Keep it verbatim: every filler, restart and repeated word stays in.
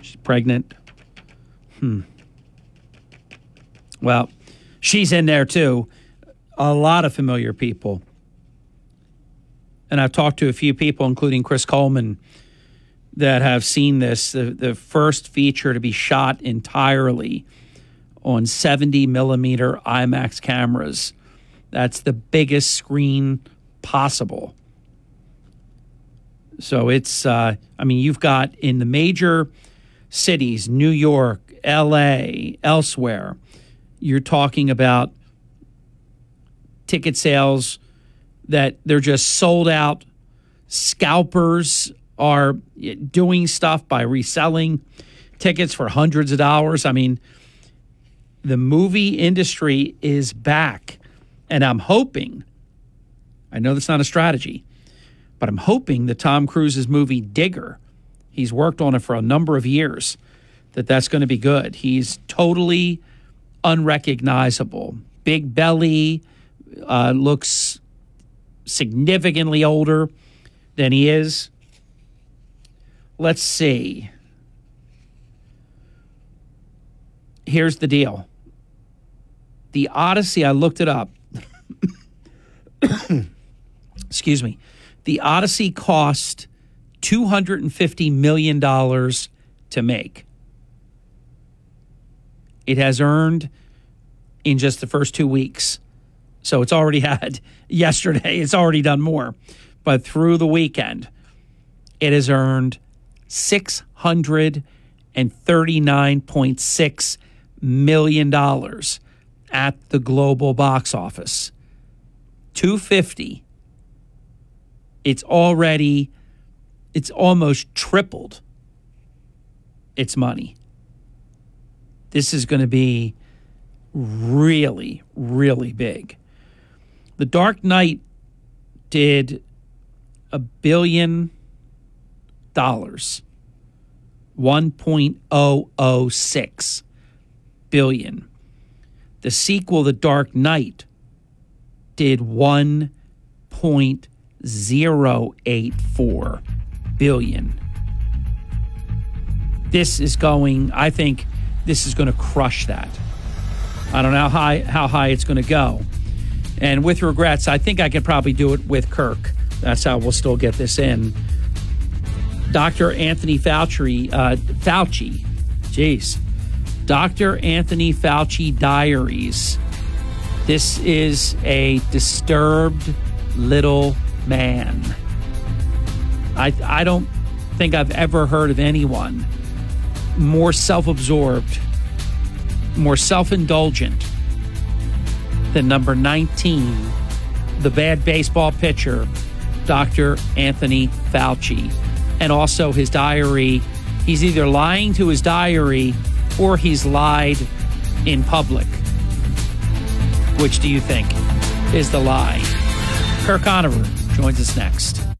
She's pregnant. Hmm. Well, she's in there too. A lot of familiar people. And I've talked to a few people, including Chris Coleman, that have seen this. The, the first feature to be shot entirely on seventy millimeter IMAX cameras. That's the biggest screen possible. So it's, uh, I mean, you've got in the major cities, New York, L A, elsewhere, you're talking about ticket sales that they're just sold out. Scalpers are doing stuff by reselling tickets for hundreds of dollars. I mean, the movie industry is back. And I'm hoping, I know that's not a strategy, but I'm hoping that Tom Cruise's movie Digger, he's worked on it for a number of years, that that's going to be good. He's totally unrecognizable. Big belly, uh, looks significantly older than he is. Let's see. Here's the deal. The Odyssey, I looked it up. Excuse me. The Odyssey cost two hundred fifty million dollars to make. It has earned in just the first two weeks. So it's already had, yesterday, it's already done more. But through the weekend, it has earned six hundred thirty-nine point six million dollars at the global box office. two hundred fifty. It's already, it's almost tripled its money. This is going to be really, really big. The Dark Knight did a billion dollars, one point zero zero six billion. The sequel, The Dark Knight, did one point zero eight four billion. This is going, I think this is going to crush that. I don't know how high, how high it's going to go. And with regrets, I think I could probably do it with Kirk. That's how we'll still get this in. Doctor Anthony Fauci, uh, Fauci, jeez. Doctor Anthony Fauci Diaries. This is a disturbed little man. I I don't think I've ever heard of anyone more self-absorbed, more self-indulgent than number nineteen, the bad baseball pitcher, Doctor Anthony Fauci. And also his diary. He's either lying to his diary or he's lied in public. Which do you think is the lie? Kirk Conover joins us next.